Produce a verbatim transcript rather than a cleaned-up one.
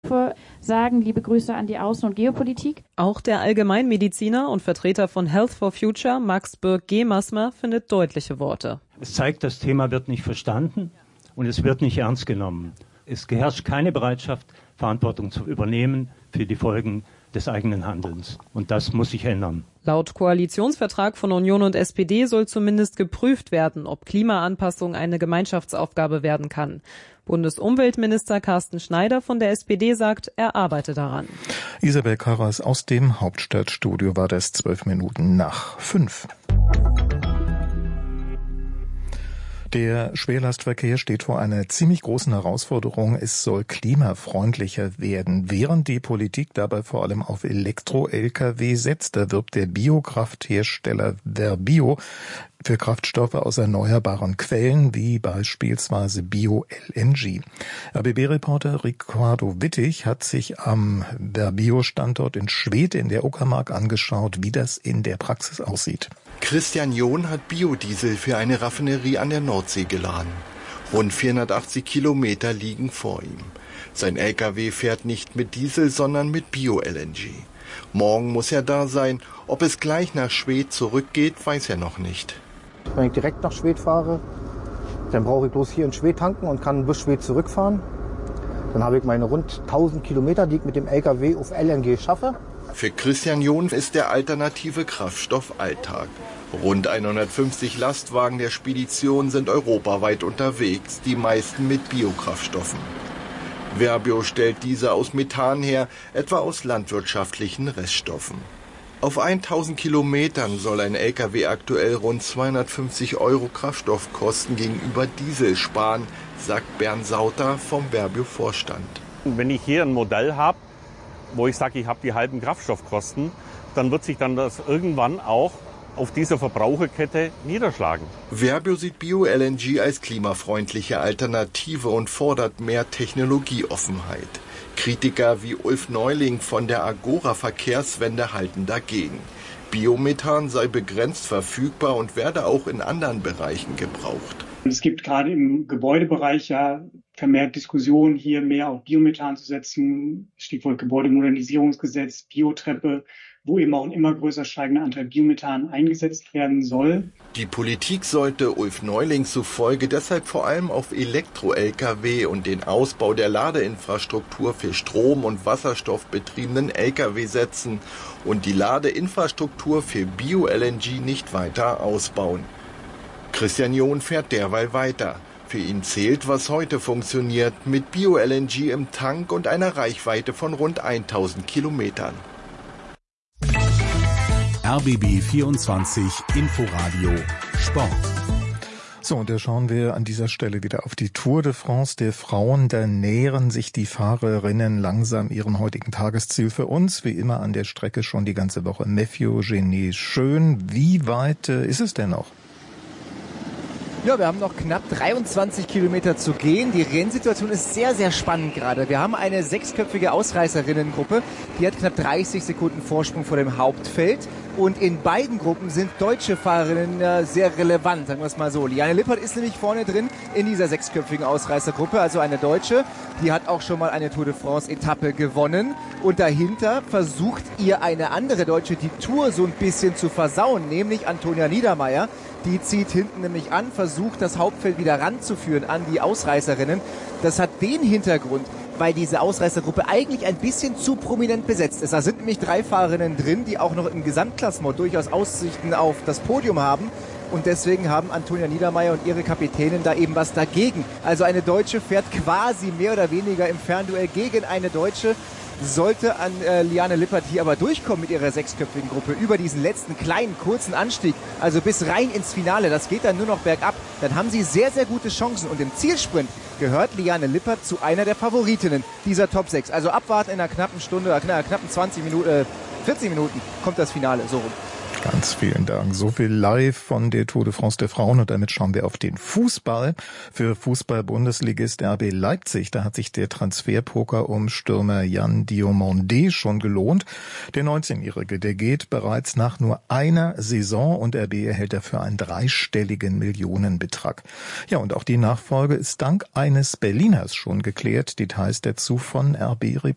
sagen. Liebe Grüße an die Außen- und Geopolitik. Auch der Allgemeinmediziner und Vertreter von Health for Future, Max Birk-Gemasmer, findet deutliche Worte. Es zeigt, das Thema wird nicht verstanden und es wird nicht ernst genommen. Es herrscht keine Bereitschaft, Verantwortung zu übernehmen für die Folgen des eigenen Handelns. Und das muss sich ändern. Laut Koalitionsvertrag von Union und S P D soll zumindest geprüft werden, ob Klimaanpassung eine Gemeinschaftsaufgabe werden kann. Bundesumweltminister Carsten Schneider von der S P D sagt, er arbeite daran. Isabel Karras aus dem Hauptstadtstudio war das zwölf Minuten nach fünf. Der Schwerlastverkehr steht vor einer ziemlich großen Herausforderung. Es soll klimafreundlicher werden. Während die Politik dabei vor allem auf Elektro-L K W setzt, da wirbt der Biokrafthersteller Verbio für Kraftstoffe aus erneuerbaren Quellen, wie beispielsweise Bio-L N G. R B B-Reporter Ricardo Wittig hat sich am Verbio-Standort in Schwedt in der Uckermark angeschaut, wie das in der Praxis aussieht. Christian John hat Biodiesel für eine Raffinerie an der Nordsee geladen. Rund vierhundertachtzig Kilometer liegen vor ihm. Sein L K W fährt nicht mit Diesel, sondern mit Bio-L N G. Morgen muss er da sein. Ob es gleich nach Schwedt zurückgeht, weiß er noch nicht. Wenn ich direkt nach Schwedt fahre, dann brauche ich bloß hier in Schwedt tanken und kann bis Schwedt zurückfahren. Dann habe ich meine rund tausend Kilometer, die ich mit dem L K W auf L N G schaffe. Für Christian John ist der alternative Kraftstoff Alltag. Rund hundertfünfzig Lastwagen der Spedition sind europaweit unterwegs, die meisten mit Biokraftstoffen. Verbio stellt diese aus Methan her, etwa aus landwirtschaftlichen Reststoffen. Auf tausend Kilometern soll ein L K W aktuell rund zweihundertfünfzig Euro Kraftstoffkosten gegenüber Diesel sparen, sagt Bernd Sauter vom Verbio-Vorstand. Wenn ich hier ein Modell habe, wo ich sage, ich habe die halben Kraftstoffkosten, dann wird sich dann das irgendwann auch auf dieser Verbraucherkette niederschlagen. Verbio sieht Bio-L N G als klimafreundliche Alternative und fordert mehr Technologieoffenheit. Kritiker wie Ulf Neuling von der Agora Verkehrswende halten dagegen. Biomethan sei begrenzt verfügbar und werde auch in anderen Bereichen gebraucht. Es gibt gerade im Gebäudebereich ja vermehrt Diskussionen, hier mehr auf Biomethan zu setzen. Stichwort Gebäudemodernisierungsgesetz, Biotreppe, wo eben auch ein immer größer steigender Anteil Biomethan eingesetzt werden soll. Die Politik sollte Ulf Neuling zufolge deshalb vor allem auf Elektro-L K W und den Ausbau der Ladeinfrastruktur für Strom- und Wasserstoffbetriebenen L K W setzen und die Ladeinfrastruktur für Bio-L N G nicht weiter ausbauen. Christian John fährt derweil weiter. Für ihn zählt, was heute funktioniert, mit Bio-L N G im Tank und einer Reichweite von rund tausend Kilometern. R B B vierundzwanzig Inforadio Sport. So, und da schauen wir an dieser Stelle wieder auf die Tour de France der Frauen. Da nähern sich die Fahrerinnen langsam ihrem heutigen Tagesziel. Für uns, wie immer, an der Strecke schon die ganze Woche Mathieu Genet Schön. Wie weit äh, ist es denn noch? Ja, wir haben noch knapp dreiundzwanzig Kilometer zu gehen. Die Rennsituation ist sehr, sehr spannend gerade. Wir haben eine sechsköpfige Ausreißerinnengruppe, die hat knapp dreißig Sekunden Vorsprung vor dem Hauptfeld. Und in beiden Gruppen sind deutsche Fahrerinnen äh, sehr relevant, sagen wir es mal so. Liane Lippert ist nämlich vorne drin in dieser sechsköpfigen Ausreißergruppe, also eine Deutsche. Die hat auch schon mal eine Tour de France-Etappe gewonnen. Und dahinter versucht ihr eine andere Deutsche die Tour so ein bisschen zu versauen, nämlich Antonia Niedermeier. Die zieht hinten nämlich an, versucht das Hauptfeld wieder ranzuführen an die Ausreißerinnen. Das hat den Hintergrund, weil diese Ausreißergruppe eigentlich ein bisschen zu prominent besetzt ist. Da sind nämlich drei Fahrerinnen drin, die auch noch im Gesamtklassement durchaus Aussichten auf das Podium haben. Und deswegen haben Antonia Niedermeier und ihre Kapitänin da eben was dagegen. Also eine Deutsche fährt quasi mehr oder weniger im Fernduell gegen eine Deutsche. Sollte an äh, Liane Lippert hier aber durchkommen mit ihrer sechsköpfigen Gruppe über diesen letzten kleinen, kurzen Anstieg, also bis rein ins Finale, das geht dann nur noch bergab, dann haben sie sehr, sehr gute Chancen. Und im Zielsprint gehört Liane Lippert zu einer der Favoritinnen dieser Top sechs. Also abwarten, in einer knappen Stunde, in einer knappen zwanzig Minuten, äh, vierzig Minuten kommt das Finale, so rum. Ganz vielen Dank. So viel live von der Tour de France der Frauen und damit schauen wir auf den Fußball. Für Fußball-Bundesligist R B Leipzig, da hat sich der Transferpoker um Stürmer Jan Diomandé schon gelohnt. Der neunzehnjährige, der geht bereits nach nur einer Saison und R B erhält dafür einen dreistelligen Millionenbetrag. Ja, und auch die Nachfolge ist dank eines Berliners schon geklärt. Details dazu von R B